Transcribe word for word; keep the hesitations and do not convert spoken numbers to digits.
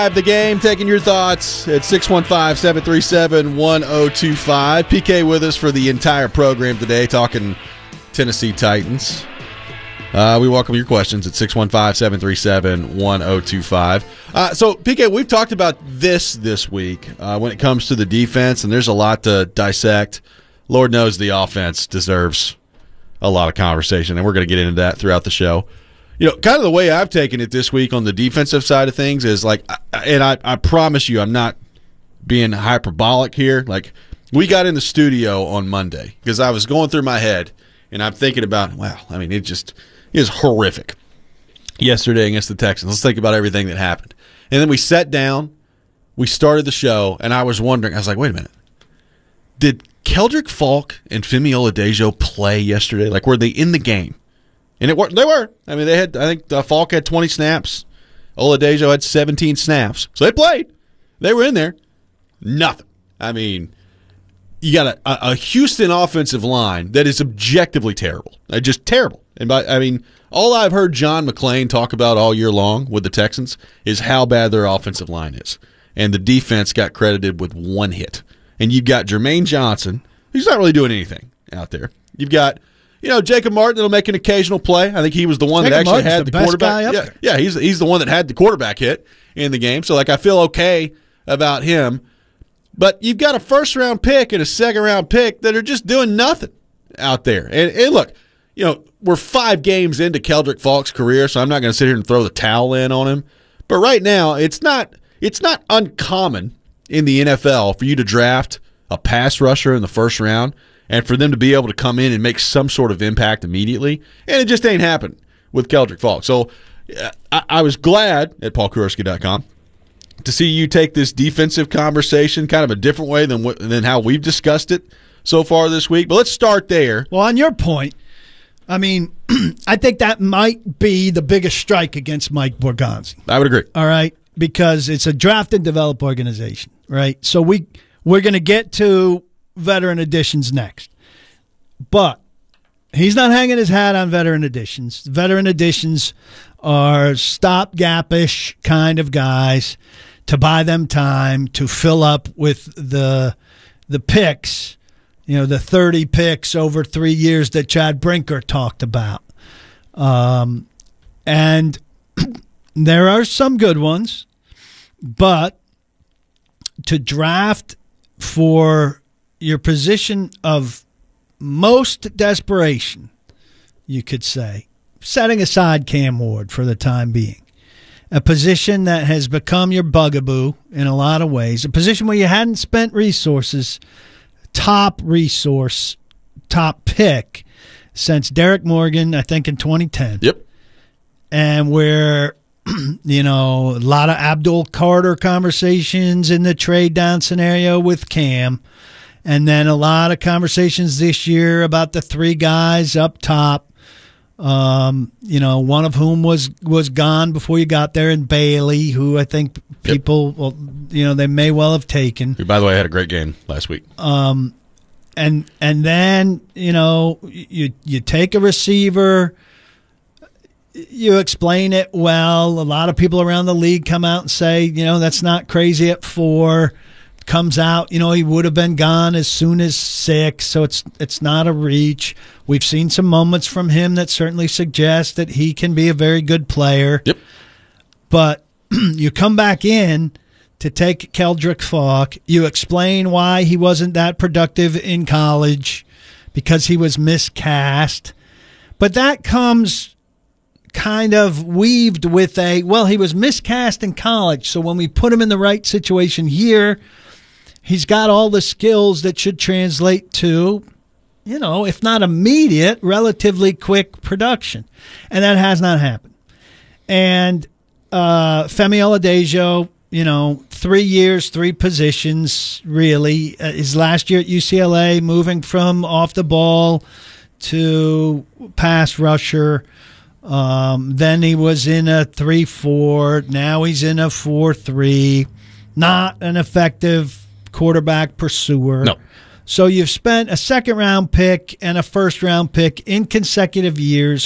The game, taking your thoughts at six one five, seven three seven, one oh two five. P K with us for the entire program today, talking Tennessee Titans. Uh, we welcome your questions at six one five, seven three seven, one oh two five. Uh, so, P K, we've talked about this this week uh, when it comes to the defense, and there's a lot to dissect. Lord knows the offense deserves a lot of conversation, and we're going to get into that throughout the show. You know, kind of the way I've taken it this week on the defensive side of things is like, and I, I promise you I'm not being hyperbolic here. Like, we got in the studio on Monday because I was going through my head, and I'm thinking about, wow, I mean, it just is horrific yesterday against the Texans. Let's think about everything that happened. And then we sat down, we started the show, and I was wondering, I was like, wait a minute. Did Keldrick Falk and Femi Oladejo play yesterday? Like, were they in the game? And it they were. I mean, they had. I think uh, Falk had twenty snaps. Oladejo had seventeen snaps. So they played. They were in there. Nothing. I mean, you got a, a Houston offensive line that is objectively terrible. Uh, just terrible. And by, I mean, all I've heard John McClain talk about all year long with the Texans is how bad their offensive line is. And the defense got credited with one hit. And you've got Jermaine Johnson, who's not really doing anything out there. You've got You know, Jacob Martin that'll make an occasional play. I think he was the one Jacob that actually Martin's had the, the quarterback. Yeah, yeah, he's he's the one that had the quarterback hit in the game. So, like, I feel okay about him. But you've got a first-round pick and a second-round pick that are just doing nothing out there. And, and look, you know, we're five games into Keldrick Falk's career, so I'm not going to sit here and throw the towel in on him. But right now, it's not it's not uncommon in the N F L for you to draft a pass rusher in the first round and for them to be able to come in and make some sort of impact immediately. And it just ain't happened with Keldrick Falk. So uh, I, I was glad at paul kuroski dot com to see you take this defensive conversation kind of a different way than what, than how we've discussed it so far this week. But let's start there. Well, on your point, I mean, I think that might be the biggest strike against Mike Borgonzi. I would agree. All right, because it's a draft and develop organization, right? So we, we're going to get to veteran additions next. But he's not hanging his hat on veteran additions. Veteran additions are stopgap-ish kind of guys to buy them time to fill up with the the picks, you know, the thirty picks over three years that Chad Brinker talked about. Um, and there are some good ones, but to draft for your position of most desperation, you could say, setting aside Cam Ward for the time being, a position that has become your bugaboo in a lot of ways, a position where you hadn't spent resources, top resource, top pick since Derek Morgan, I think in twenty ten. Yep. And where, you know, a lot of Abdul Carter conversations in the trade down scenario with Cam. And then a lot of conversations this year about the three guys up top, um, you know, one of whom was, was gone before you got there, and Bailey, who I think people, yep. well, you know, they may well have taken. Who, by the way, had a great game last week. Um, and and then, you know, you you take a receiver, you explain it well. A lot of people around the league come out and say, you know, that's not crazy at four. Comes out, you know, he would have been gone as soon as six, so it's it's not a reach. We've seen some moments from him that certainly suggest that he can be a very good player. Yep. But you come back in to take Keldrick Falk. You explain why he wasn't that productive in college because he was miscast. But that comes kind of weaved with a, well, he was miscast in college, so when we put him in the right situation here, he's got all the skills that should translate to, you know, if not immediate, relatively quick production. And that has not happened. And uh, Femi Oladejo, you know, three years, three positions, really. Uh, his last year at U C L A, moving from off the ball to pass rusher. Um, then he was in a three four. Now he's in a four three. Not an effective quarterback pursuer. No. So you've spent a second-round pick and a first-round pick in consecutive years